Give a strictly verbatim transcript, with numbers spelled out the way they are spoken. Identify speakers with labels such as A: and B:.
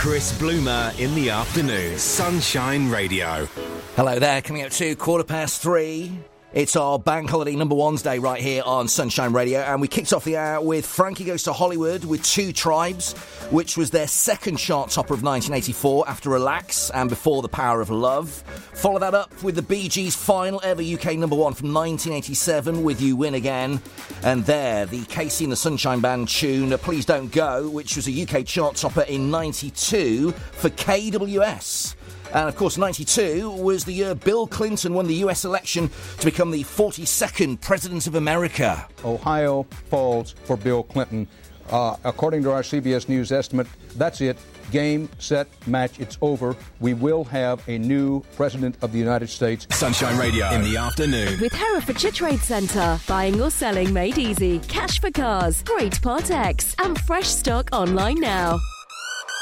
A: Chris Bloomer in the afternoon. Sunshine Radio.
B: Hello there, coming up to quarter past three. It's our Bank Holiday Number Ones Day right here on Sunshine Radio, and we kicked off the hour with Frankie Goes to Hollywood with Two Tribes, which was their second chart topper of nineteen eighty-four after Relax and before The Power of Love. Follow that up with the Bee Gees' final ever U K number one from nineteen eighty-seven with You Win Again. And there, the Casey and the Sunshine Band tune, Please Don't Go, which was a U K chart topper in ninety-two for K W S. And, of course, ninety-two was the year Bill Clinton won the U S election to become the forty-second President of America.
C: Ohio falls for Bill Clinton. Uh, according to our C B S News estimate, that's it. Game, set, match, it's over. We will have a new President of the United States.
A: Sunshine Radio in the afternoon.
D: With Herefordshire Trade Centre. Buying or selling made easy. Cash for cars. Great Part X. And fresh stock online now.